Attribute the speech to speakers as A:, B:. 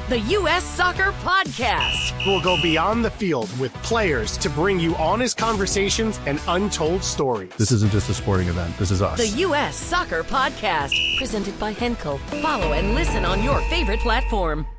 A: The U.S. Soccer Podcast.
B: We'll go beyond the field with players to bring you honest conversations and untold stories.
C: This isn't just a sporting event. This is us.
A: The U.S. Soccer Podcast. Presented by Henkel. Follow and listen on your favorite platform.